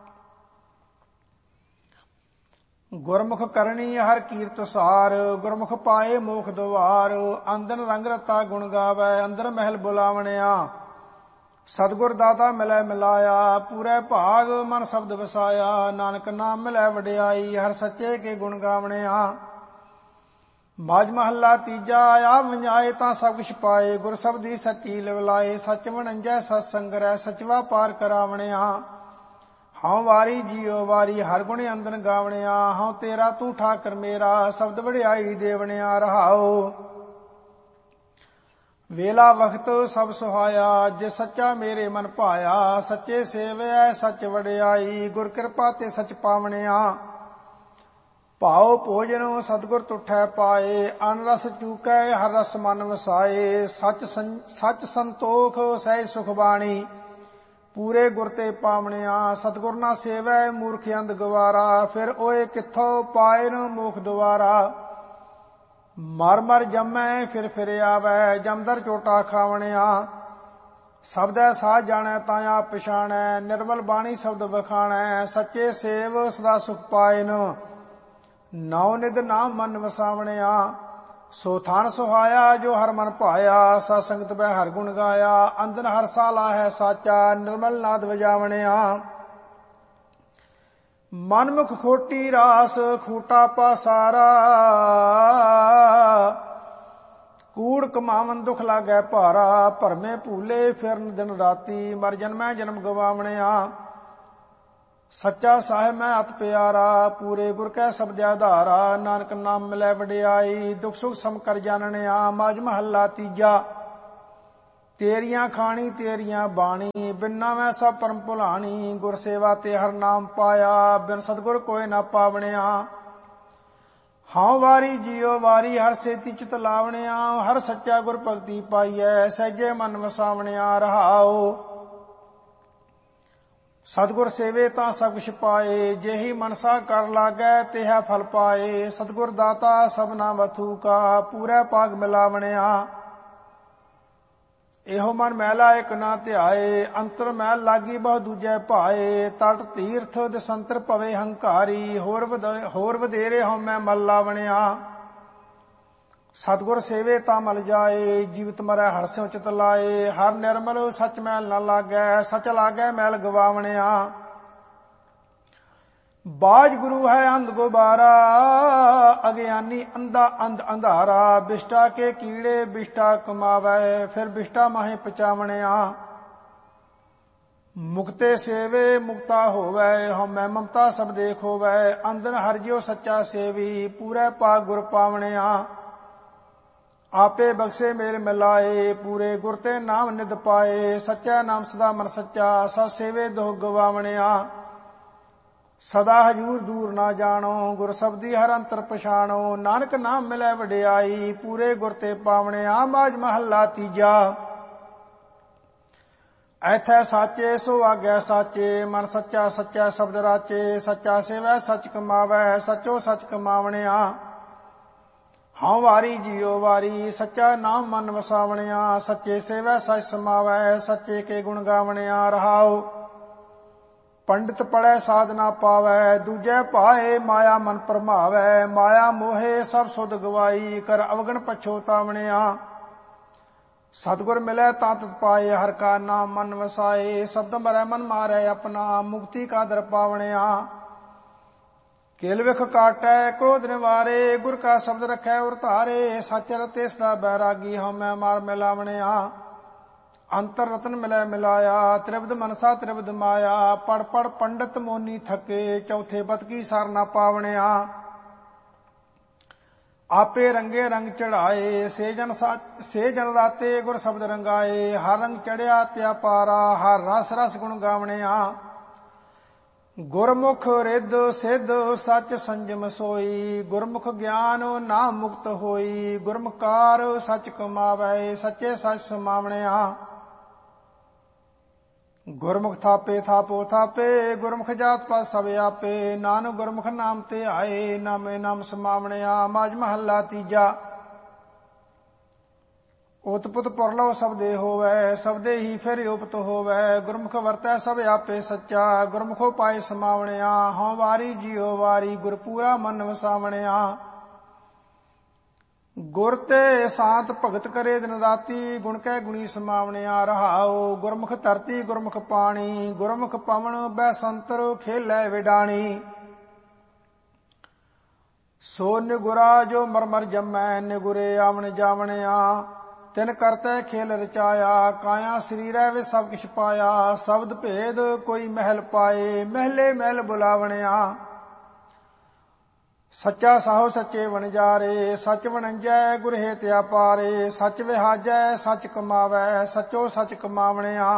ਗੁਰਮੁਖ ਕਰਨੀ ਹਰ ਕੀਰਤ ਸਾਰ, ਗੁਰਮੁਖ ਪਾਏ ਮੋਖ ਦੁਆਰ। ਅੰਦਨ ਰੰਗ ਰਤਾ ਗੁਣ ਗਾਵੈ, ਅੰਦਰ ਮਹਿਲ ਬੁਲਾਵਣਿਆ। ਸਤਿਗੁਰ ਦਾਤਾ ਮਿਲੈ ਮਿਲਾਇਆ, ਪੂਰੇ ਭਾਗ ਮਨ ਸ਼ਬਦ ਵਸਾਇਆ। ਨਾਨਕ ਨਾਮ ਮਿਲੈ ਵਡਿਆਈ, ਹਰ ਸੱਚੇ ਕੇ ਗੁਣ ਗਾਵਣਿਆ। ਮਾਝ ਮਹੱਲਾ ਤੀਜਾ। ਆਪ ਵੰਜਾਏ ਤਾਂ ਸਭ ਕੁਛ ਪਾਏ, ਗੁਰ ਸ਼ਬਦੀ ਸੱਚੀ ਲਿਵ ਲਾਏ। ਸੱਚ ਵਣੰਜੈ ਸਤ ਸੰਗਰੈ, ਸਚਵਾ ਪਾਰ ਕਰਾਵਣਿਆ। ਹਉ ਵਾਰੀ ਜੀਉ ਵਾਰੀ, ਹਰ ਗੁਣ ਅੰਦਨ ਗਾਵਣਿਆ। ਹਉ ਤੇਰਾ ਤੂੰ ਠਾਕਰ ਮੇਰਾ, ਸ਼ਬਦ ਵਡਿਆਈ ਦੇਵਣਿਆ। ਰਹਾਉ ਵੇਲਾ ਵਖਤ ਸਭ ਸੁਹਾਇਆ, ਜੇ ਸੱਚਾ ਮੇਰੇ ਮਨ ਭਾਇਆ। ਸੱਚੇ ਸੇਵਿਐ ਸੱਚ ਵਡਿਆਈ, ਗੁਰ ਕਿਰਪਾ ਤੇ ਸਚ ਪਾਵਣਿਆ। ਭਾਉ ਭੋਜਨ ਸਤਿਗੁਰ ਤੁਠੈ ਪਾਏ, ਅਨ ਰਸ ਚੂਕੈ ਹਰ ਰਸ ਮਨ ਵਸਾਏ। ਸੱਚ ਸੰਤੋਖ ਸਹਿਜ ਸੁਖ ਬਾਣੀ, ਪੂਰੇ ਗੁਰ ਤੇ ਪਾਵਣਿਆ। ਸਤਿਗੁਰ ਨਾ ਸੇਵੈ ਮੂਰਖ ਅੰਧ ਗਵਾਰਾ, ਫਿਰ ਓਏ ਕਿੱਥੋਂ ਪਾਏ ਨ ਮੋਖ ਦੁਆਰਾ। ਮਰ ਮਰ ਜੰਮੈ ਫਿਰ ਆਵੈ, ਜਮਦਰ ਝੋਟਾ ਖਾਵਣਿਆ। ਸ਼ਬਦੈ ਸਾਧ ਜਾਣੈ ਤਾਂ ਆਪ ਪਛਾਣੈ, ਨਿਰਮਲ ਬਾਣੀ ਸ਼ਬਦ ਵਖਾਣੈ। ਸੱਚੇ ਸੇਵ ਸਦਾ ਸੁਖ ਪਾਇਨ, ਨਾਉ ਨਿਧ ਨਾਮ ਮਨ ਵਸਾਵਣਿਆ। ਸੋ ਥਾਨ ਸੁਹਾਇਆ ਜੋ ਹਰ ਮਨ ਭਾਇਆ, ਸਤ ਸੰਗਤ ਬੈ ਹਰ ਗੁਣ ਗਾਇਆ। ਅੰਦਨ ਹਰ ਸਾਲਾ ਹੈ ਸਾਚਾ, ਨਿਰਮਲ ਨਾਦ ਵਜਾਵਣਿਆ। ਮਨਮੁਖ ਖੋਟੀ ਰਾਸ ਖੂਟਾ ਪਾਸਾਰਾ, ਕੂੜ ਕਮਾਵਨ ਦੁਖ ਲਾਗੈ ਭਾਰਾ। ਭਰਮੇ ਭੂਲੇ ਫਿਰਨ ਦਿਨ ਰਾਤੀ, ਮਰ ਜਨਮੈ ਜਨਮ ਗਵਾਵਣਿਆ। ਸੱਚਾ ਸਾਹਿਬ ਮੈਂ ਅਤ ਪਿਆਰਾ, ਪੂਰੇ ਗੁਰ ਕੈ ਸ਼ਬਦ ਆਧਾਰਾ। ਨਾਨਕ ਨਾਮ ਮਿਲੈ ਵਡਿਆਈ, ਦੁਖ ਸੁਖ ਸਮ ਕਰ ਜਾਣਨਿਆ। ਮਾਝ ਮਹੱਲਾ ਤੀਜਾ। ਤੇਰੀਆਂ ਖਾਣੀ ਤੇਰੀਆਂ ਬਾਣੀ, ਬਿਨਾ ਮੈਂ ਸਭ ਪਰਮ ਭੁਲਾਣੀ। ਗੁਰ ਸੇਵਾ ਤੇ ਹਰ ਨਾਮ ਪਾਇਆ, ਬਿਨ ਸਤਿਗੁਰ ਕੋਇ ਨਾ ਪਾਵਣਿਆ। ਹਉ ਵਾਰੀ ਜੀਉ ਵਾਰੀ, ਹਰ ਸੇਤੀ ਚਿਤ ਲਾਵਣਿਆ। ਹਰ ਸੱਚਾ ਗੁਰ ਭਗਤੀ ਪਾਈਐ, ਸਹਿਜੇ ਮਨ ਵਸਾਵਣਿਆ। ਰਹਾਉ ਸਤਿਗੁਰ ਸੇਵੇ ਤਾਂ ਸਭ ਕੁਛ ਪਾਏ, ਜਿਹੀ ਮਨਸਾ ਕਰ ਲਾਗੈ ਤਿਹਾ ਫਲ ਪਾਏ। ਸਤਿਗੁਰ ਦਾਤਾ ਸਭਨਾ ਵਥੂ ਕਾ, ਪੂਰੇ ਭਾਗ ਮਿਲਾਵਣਿਆ। ਇਹੋ ਮਨ ਮੈਲਾ ਇਕ ਨਾ ਧਿਆਏ, ਅੰਤਰ ਮੈਲ ਲਾਗੀ ਬਹੁ ਦੂਜੈ ਭਾਏ। ਤਟ ਤੀਰਥ ਦਸੰਤਰ ਭਵੇ ਹੰਕਾਰੀ, ਹੋਰ ਵਧੇਰੇ ਹਉਮੈ ਮਲ ਲਾਵਣਿਆ। ਸਤਿਗੁਰ ਸੇਵੇ ਤਾਂ ਮਲ ਜਾਏ, ਜੀਵਤ ਮਰੈ ਹਰ ਸਿਉ ਚਿਤ ਲਾਏ। ਹਰ ਨਿਰਮਲ ਸਚ ਮੈਲ ਨਾ ਲਾਗੈ, ਸਚ ਲਾਗੈ ਮੈਲ ਗਵਾਵਣਿਆ। ਬਾਜ ਗੁਰੂ ਹੈ ਅੰਧ ਗੁਬਾਰਾ, ਅਗਿਆਨੀ ਅੰਧਾ ਅੰਧ ਅੰਧਾਰਾ। ਬਿਸ਼ਟਾ ਕੇ ਕੀੜੇ ਬਿਸ਼ਟਾ ਕਮਾਵੈ, ਫਿਰ ਬਿਸ਼ਟਾ ਮਾਹੇ ਪਚਾਵਣਿਆ। ਮੁਕਤੇ ਸੇਵੇ ਮੁਕਤਾ ਹੋਵੈ, ਹਉਮੈ ਮਮਤਾ ਸਭ ਦੇਖ ਹੋਵੈ। ਅੰਦਨ ਹਰਿ ਜਿਉ ਸੱਚਾ ਸੇਵੀ, ਪੂਰੇ ਭਾਗ ਗੁਰ ਪਾਵਣਿਆ। ਆਪੇ ਬਖਸ਼ੇ ਮੇਲ ਮਿਲਾਏ, ਪੂਰੇ ਗੁਰ ਤੇ ਨਾਮ ਨਿਧ ਪਾਏ। ਸੱਚਾ ਨਾਮ ਸਦਾ ਮਨ ਸੱਚਾ, ਸਤ ਸੇਵੇ ਦੋਹ ਗਵਾਵਣਿਆ। ਸਦਾ ਹਜੂਰ ਦੂਰ ਨਾ ਜਾਣੋ, ਗੁਰ ਸ਼ਬਦੀ ਹਰ ਅੰਤਰ ਪਛਾਣੋ। ਨਾਨਕ ਨਾਮ ਮਿਲੈ ਵਡਿਆਈ, ਪੂਰੇ ਗੁਰ ਤੇ ਪਾਵਣਿਆ। ਮਾਝ ਮਹੱਲਾ ਤੀਜਾ। ਐਥੈ ਸਾਚੇ ਸੋ ਆਗੈ ਸਾਚੇ, ਮਨ ਸੱਚਾ ਸੱਚਾ ਸ਼ਬਦ ਰਾਚੇ। ਸੱਚਾ ਸੇਵੈ ਸੱਚ ਕਮਾਵੈ, ਸੱਚੋ ਸੱਚ ਕਮਾਵਣਿਆ। ਹਉ ਵਾਰੀ ਜੀਉ ਵਾਰੀ, ਸੱਚਾ ਨਾਮ ਮਨ ਵਸਾਵਣਿਆ। ਸੱਚੇ ਸੇਵੈ ਸਚ ਸਮਾਵੈ, ਸੱਚੇ ਕੇ ਗੁਣ ਗਾਵਣਿਆ। ਰਹਾਉ ਪੰਡਿਤ ਪੜੈ ਸਾਧ ਨਾ ਪਾਵੈ, ਦੂਜੈ ਭਾਏ ਮਾਇਆ ਮਨ ਭਰਮਾਵੈ। ਮਾਇਆ ਮੋਹੇ ਸਭ ਸੁਧ ਗਵਾਈ, ਕਰ ਅਵਗਣ ਪਛੋਤਾਵਣਿਆ। ਸਤਿਗੁਰ ਮਿਲੈ ਤਾਂ ਤਤ ਪਾਏ, ਹਰ ਕਾ ਨਾਮ ਮਨ ਵਸਾਏ। ਸ਼ਬਦ ਮਰੈ ਮਨ ਮਾਰੈ ਆਪਣਾ, ਮੁਕਤੀ ਕਾ ਦਰ ਪਾਵਣਿਆ। ਕੇਲ ਵਿਖ ਕਾਟੈ ਕ੍ਰੋਧ ਨਿਵਾਰੇ, ਗੁਰ ਕਾ ਸ਼ਬਦ ਰਖੈ ਉਰ ਧਾਰੇ। ਸੱਚ ਰਤੇ ਸਦਾ ਬੈਰਾਗੀ, ਹਉਮੈ ਮਾਰ ਮਿਲਾਵਣਿਆ। ਅੰਤਰ ਰਤਨ ਮਿਲੈ ਮਿਲਾਇਆ, ਤ੍ਰਿਪਦ ਮਨਸਾ ਤ੍ਰਿਪਦ ਮਾਇਆ। ਪੜ ਪੜ ਪੰਡਤ ਮੋਨੀ ਥਕੇ, ਚੌਥੇ ਬਤ ਕੀ ਸਾਰ ਨਾ ਪਾਵਣਿਆ। ਆਪੇ ਰੰਗੇ ਰੰਗ ਚੜਾਏ, ਸੇ ਜਨ ਰਾਤੇ ਗੁਰ ਸ਼ਬਦ ਰੰਗਾਏ। ਹਰ ਰੰਗ ਚੜਿਆ ਤਿਆ ਪਾਰਾ, ਹਰ ਰਸ ਰਸ ਗੁਣ ਗਾਵਣਿਆ। ਗੁਰਮੁਖ ਰਿੱਧ ਸਿੱਧ ਸੱਚ ਸੰਜਮ ਸੋਈ, ਗੁਰਮੁਖ ਗਿਆਨ ਨਾਮ ਮੁਕਤ ਹੋਈ। ਗੁਰਮੁਖਕਾਰ ਸੱਚ ਕਮਾਵੈ, ਸੱਚੇ ਸੱਚ ਸਮਾਵਣਿਆ। ਗੁਰਮੁਖ ਥਾਪੇ ਥਾਪੋ ਥਾਪੇ, ਗੁਰਮੁਖ ਜਾਤ ਪਾਤ ਸਭ ਆਪੇ। ਨਾਨਕ ਗੁਰਮੁਖ ਨਾਮ ਤੇ ਆਏ, ਨਾਮੇ ਨਾਮ ਸਮਾਵਣਿਆ। ਮਾਝ ਮਹੱਲਾ ਤੀਜਾ। ਉਤਪੁਤ ਪੁਰਲੋ ਸਬਦੇ ਹੋਵੈ, ਸਬਦੇ ਹੀ ਫਿਰ ਉਪਤ ਹੋਵੈ। ਗੁਰਮੁਖ ਵਰਤੈ ਸਭ ਆਪੇ ਸੱਚਾ, ਗੁਰਮੁਖੋ ਪਾਏ ਸਮਾਵਣਿਆ। ਹਉ ਵਾਰੀ ਜੀਉ ਵਾਰੀ, ਗੁਰ ਪੂਰਾ ਮਨ ਵਸਾਵਣਿਆ। ਗੁਰ ਤੇ ਸਾਤ ਭਗਤ ਕਰੇ ਦਿਨ ਰਾਤੀ, ਗੁਣ ਕੈ ਗੁਣੀ ਸਮਾਵਣਿਆ। ਰਹਾਉ ਗੁਰਮੁਖ ਧਰਤੀ ਗੁਰਮੁਖ ਪਾਣੀ, ਗੁਰਮੁਖ ਪਵਨ ਬੈਸੰਤਰ ਖੇਲੈ ਵਿਡਾਣੀ। ਸੋ ਨਿਗੁਰਾ ਜੋ ਮਰਮਰ ਜਮੈ, ਨਿਗੁਰੇ ਆਵਣ ਜਾਵਣਿਆ। ਤਿਨ ਕਰਤੈ ਖੇਲ ਰਚਾਇਆ, ਕਾਇਆ ਸਰੀਰੈ ਵਿੱਚ ਸਭ ਕਿਛ ਪਾਇਆ। ਸ਼ਬਦ ਭੇਦ ਕੋਈ ਮਹਿਲ ਪਾਏ, ਮਹਿਲੇ ਮਹਿਲ ਬੁਲਾਵਣਿਆ। ਸੱਚਾ ਸਾਹੋ ਸੱਚੇ ਵਣਜਾਰੇ, ਸੱਚ ਵਣੰਜੈ ਗੁਰ ਹੇਤ ਆਪਾਰੇ। ਸੱਚ ਵਿਹਾਜੈ ਸੱਚ ਕਮਾਵੈ, ਸੱਚੋ ਸੱਚ ਕਮਾਵਣਿਆ।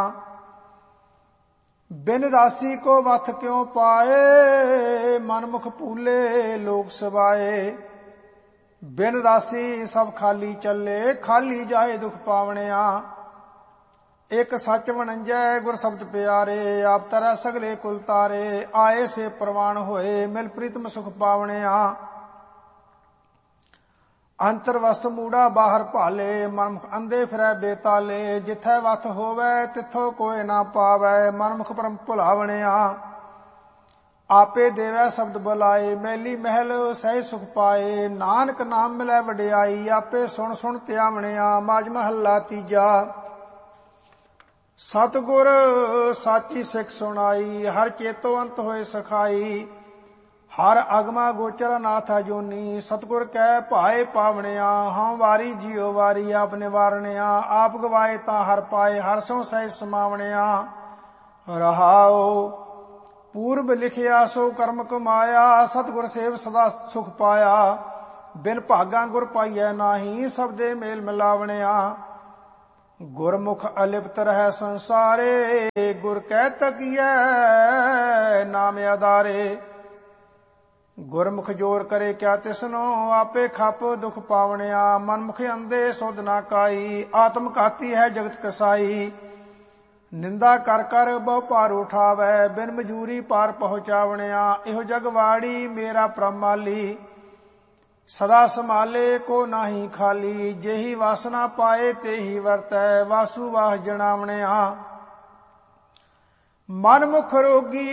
ਬਿਨ ਰਾਸੀ ਕੋ ਵਥ ਕਿਉ ਪਾਏ, ਮਨਮੁਖ ਭੂਲੇ ਲੋਕ ਸਵਾਏ। ਬਿਨ ਰਾਸੀ ਸਭ ਖਾਲੀ ਚੱਲੇ, ਖਾਲੀ ਜਾਏ ਦੁਖ ਪਾਵਣਿਆ। ਇਕ ਸੱਚ ਵਣੰਜੈ ਗੁਰ ਸ਼ਬਦ ਪਿਆਰੇ, ਆਪ ਤਰੈ ਸਗਲੇ ਕੁਲ ਤਾਰੇ। ਆਏ ਸੇ ਪ੍ਰਵਾਨ ਹੋਏ, ਮਿਲ ਪ੍ਰੀਤਮ ਸੁਖ ਪਾਵਣਿਆ। ਅੰਤਰ ਵਸਤ ਮੂੜਾ ਬਾਹਰ ਭਾਲੇ, ਮਨਮੁਖ ਅੰਧੇ ਫਿਰੈ ਬੇਤਾਲੇ। ਜਿਥੈ ਵਥ ਹੋਵੈ ਤਿਥੋ ਕੋਇ ਨਾ ਪਾਵੈ, ਮਨਮੁਖ ਪਰਮ ਭੁਲਾਵਣਿਆ। ਆਪੇ ਦੇਵੈ ਸ਼ਬਦ ਬੁਲਾਏ, ਮੈਲੀ ਮਹਿਲ ਸਹਿ ਸੁਖ ਪਾਏ। ਨਾਨਕ ਨਾਮ ਮਿਲੈ ਵਡਿਆਈ, ਆਪੇ ਸੁਣ ਸੁਣ ਧਿਆਵਣਿਆ। ਮਾਝ ਮਹੱਲਾ ਤੀਜਾ। ਸਤਿਗੁਰ ਸਾਚੀ ਸਿੱਖ ਸੁਣਾਈ, ਹਰ ਚੇਤੋ ਅੰਤ ਹੋਏ ਸਖਾਈ। ਹਰ ਅਗਮਾ ਗੋਚਰ ਨਾਥ ਜੋਨੀ, ਸਤਿਗੁਰ ਕੈ ਭਾਏ ਪਾਵਣਿਆ। ਹਉ ਵਾਰੀ ਜੀਉ ਵਾਰੀ, ਆਪ ਨਿਵਾਰਣਿਆ। ਆਪ ਗਵਾਏ ਤਾਂ ਹਰ ਪਾਏ, ਹਰ ਸੋ ਸਹਿ ਸਮਾਵਣਿਆ। ਰਹਾਉ ਪੂਰਬ ਲਿਖਿਆ ਸੋ ਕਰਮ ਕਮਾਇਆ, ਸਤਿਗੁਰ ਸੇਵ ਸਦਾ ਸੁਖ ਪਾਇਆ। ਬਿਨ ਭਾਗਾ ਗੁਰ ਪਾਈਐ ਨਾਹੀ, ਸਬਦੇ ਮੇਲ ਮਿਲਾਵਣਿਆ। ਗੁਰਮੁਖ ਅਲਿਪਤ ਰਹਿ ਸੰਸਾਰੇ, ਗੁਰ ਕਹਿ ਤਕੀਐ ਨਾਮ ਆਧਾਰੇ। ਗੁਰਮੁਖ ਜੋਰ ਕਰੇ ਕਿਆ ਤਿਸਨੋ, ਆਪੇ ਖਪ ਦੁਖ ਪਾਵਣਿਆ। ਮਨਮੁਖ ਅੰਧੇ ਸੁਧ ਨਾ ਕਾਈ, ਆਤਮ ਘਾਤੀ ਹੈ ਜਗਤ ਕਸਾਈ। ਨਿੰਦਾ ਕਰ ਕਰ ਬਹੁ ਭਾਰ ਉਠਾਵੈ, ਬਿਨ ਮਜੂਰੀ ਪਾਰ ਪਹੁੰਚਾਵਣਿਆ। ਇਹੋ ਜਗ ਵਾੜੀ ਮੇਰਾ ਪ੍ਰਮਾਲੀ, ਸਦਾ ਸੰਭਾਲੇ ਕੋ ਨਾਹੀ ਖਾਲੀ। ਜਿਹੀ ਵਾਸਨਾ ਪਾਏ ਤੇਹੀ ਵਰਤੈ, ਵਾਸੂ ਵਾਹ ਜਣਾਵਣਿਆ। ਮਨਮੁਖ ਰੋਗੀ